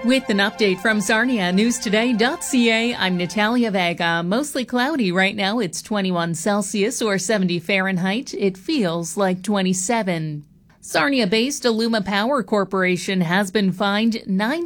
With an update from SarniaNewsToday.ca, I'm Natalia Vega. Mostly cloudy right now. It's 21 Celsius or 70 Fahrenheit. It feels like 27. Sarnia-based Illuma Power Corporation has been fined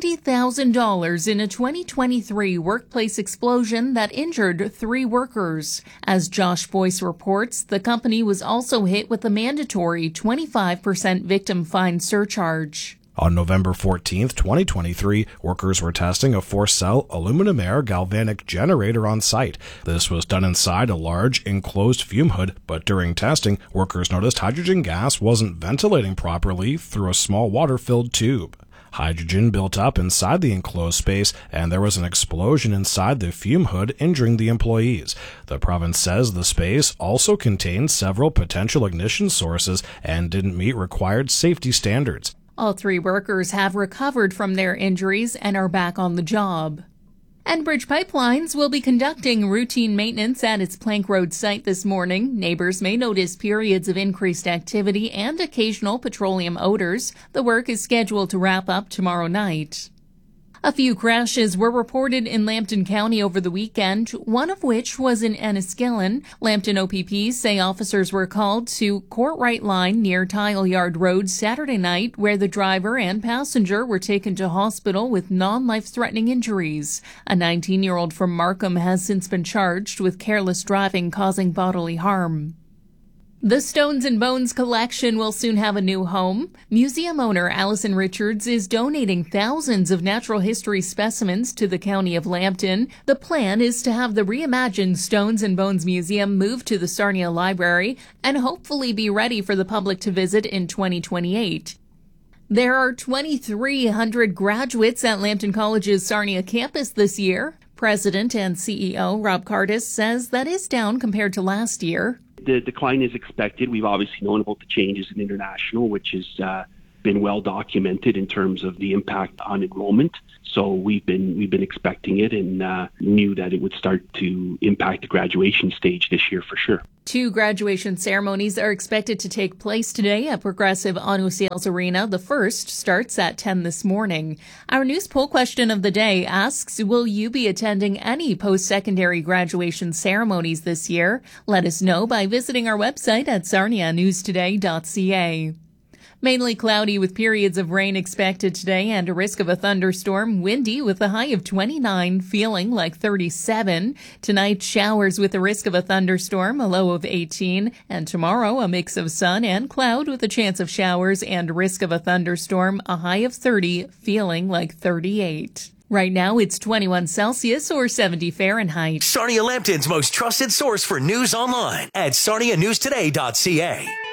$90,000 in a 2023 workplace explosion that injured 3 workers. As Josh Boyce reports, the company was also hit with a mandatory 25% victim fine surcharge. On November 14, 2023, workers were testing a 4-cell aluminum-air galvanic generator on site. This was done inside a large, enclosed fume hood, but during testing, workers noticed hydrogen gas wasn't ventilating properly through a small water-filled tube. Hydrogen built up inside the enclosed space, and there was an explosion inside the fume hood, injuring the employees. The province says the space also contained several potential ignition sources and didn't meet required safety standards. All 3 workers have recovered from their injuries and are back on the job. Enbridge Pipelines will be conducting routine maintenance at its Plank Road site this morning. Neighbors may notice periods of increased activity and occasional petroleum odors. The work is scheduled to wrap up tomorrow night. A few crashes were reported in Lambton County over the weekend, one of which was in Enniskillen. Lambton OPP say officers were called to Courtright Line near Tile Yard Road Saturday night, where the driver and passenger were taken to hospital with non-life-threatening injuries. A 19-year-old from Markham has since been charged with careless driving causing bodily harm. The Stones and Bones collection will soon have a new home. Museum owner Allison Richards is donating thousands of natural history specimens to the County of Lambton. The plan is to have the reimagined Stones and Bones Museum move to the Sarnia Library and hopefully be ready for the public to visit in 2028. There are 2,300 graduates at Lambton College's Sarnia campus this year. President and CEO Rob Cardis says that is down compared to last year. The decline is expected. We've obviously known about the changes in international, which has been well documented in terms of the impact on enrollment. So we've been expecting it and knew that it would start to impact the graduation stage this year for sure. 2 graduation ceremonies are expected to take place today at Progressive Auto Sales Arena. The first starts at 10 this morning. Our news poll question of the day asks, will you be attending any post-secondary graduation ceremonies this year? Let us know by visiting our website at SarniaNewsToday.ca. Mainly cloudy with periods of rain expected today and a risk of a thunderstorm. Windy with a high of 29, feeling like 37. Tonight, showers with a risk of a thunderstorm, a low of 18. And tomorrow, a mix of sun and cloud with a chance of showers and risk of a thunderstorm, a high of 30, feeling like 38. Right now, it's 21 Celsius or 70 Fahrenheit. Sarnia Lambton's most trusted source for news online at SarniaNewsToday.ca.